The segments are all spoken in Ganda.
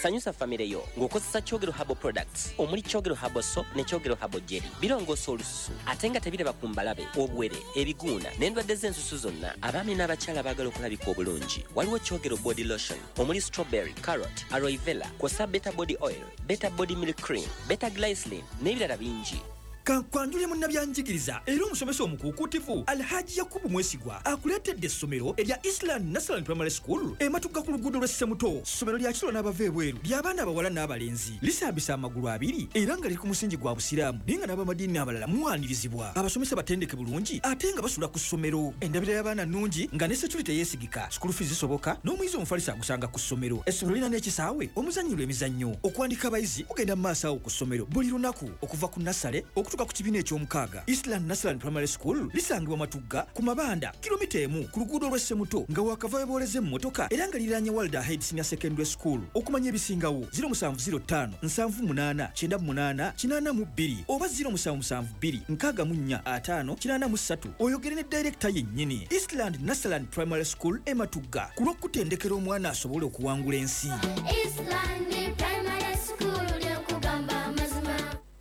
sanyusa famire yo ng'okozesa Kyogero Herbal Products omuli Kyogero Herbal Soap ne Kyogero Herbal Jelly. Birongoosa olususu ate nga tebiraba ku mbalabe, obwere, ebiguuna n'endwadde z'ensusu zonna. Abaami n'abakyala baagala okulabika obulungi. Waliwo Kyogero Body Lotion omuli strawberry, carrot, aloe vera, kw'ossa Beta Body Oil, Beta Body Milk Cream, Beta Glycerin n'ebirala bingi. Kankwanjule munnabyanjigiriza era omusomesa omukuukutivu Alhaji Yakubu Mwesigwa akuleetedde essomero erya Island National Primary School ematugga ku luguudo lwa Ssemuto. Ssomero lya kilo n'abava ebweru ly'abaana abawala n'abalenzi lisambisa amagulu abiri era nga liri ku musingi gwa busiraamu naye nga n'abamadiini abalala muwaanirizibwa. Abasomesa batendeke bulungi ate nga basula ku ssomero. Endabira y'abaana nnungi nga ne security yeesigika, school fees zisoboka n'omuyizi omufalisa agusanga ku ssomero. Essomero lirina n'ekisaawe omuzannyirwa emizannyo. Okuwandika abayizi kugenda mu maaso awo ku ssomero buli lunaku okuva ku nasale okutuuka ku kibiina eky'omukaaga. Eastland National Primary School lisangibwa Matugga ku Mabanda kilomita emu ku luguudo lwa Ssemuto nga wakava booleze emmotoka era nga liranye Walder Head Senior Secondary School. Okumanya ebisingawo 0705 78 98 82 oba 0772 64 583 oyogere ne director yennyini. Eastland National Primary School Matugga ku lw'okutendekera omwana asobole okuwangula ensi. Eastland Primary School ly'okugamba amazima.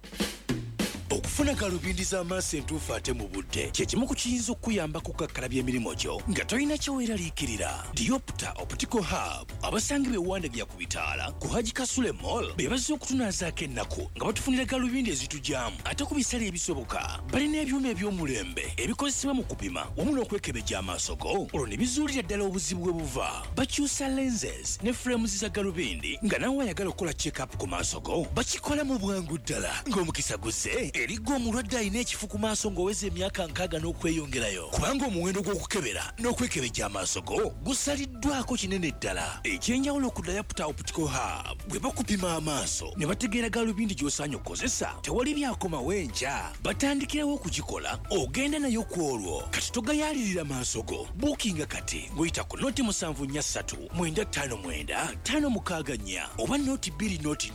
Okufuna galubindi z'amaaso entuufu ate mu budde kyekimu ku kiyinza okuyamba kukakkalabya emirimu gyo nga tolina kyeweeraliikirira. Diopta Optical Hub abasangibwa ewandagya ku bitaala ku Haji Kasule Mall be bazze okutunaazaako ennaku nga batufunira galubindi ezitujyamu ate ku bisale ebisoboka. Balina ebyuma eby'omulembe ebikozesebwa mu kupima wamu n'okwekebejja amaaso go olwo ne bizuulira ddala obuzibu bwe buva. Bakyusa lenses ne frames za galubindi nga nawe ayagala okukola check-up ku maaso go bakikola mu bwangu ddala ng'omukisa guzze eriggwa omulwadde alina ekifu ku maaso ng'oweza emyaka 60 n'okweyongerayo kubanga omuwendo gw'okukebera n'okwekebejja amaaso go gusaliddwako kinene ddala. Ekyenjawulo ku Diopta Optical Hub bwe bakupima amaaso ne bategeera galubindi gy'osaanye okukozesa tewali byakomawo enkya. Batandikirawo okugikola ogenda nayo ku olwo kati togayaalirira maaso go. Bookinga kati ng'oyita ku noti 743 959 564 oba noti 2 noti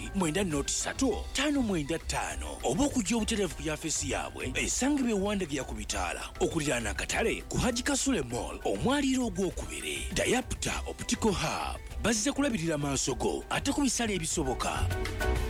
943 595 oba okujja obutereevu ku yafeesi yaabwe esangibwa ewandagya ku bitaala okuliraana akatale ku Haji Kasule Mall omwaliiro ogwokubiri. Diopta Optical Hub bazze kulabirira maaso go ate ku bisale ebisoboka.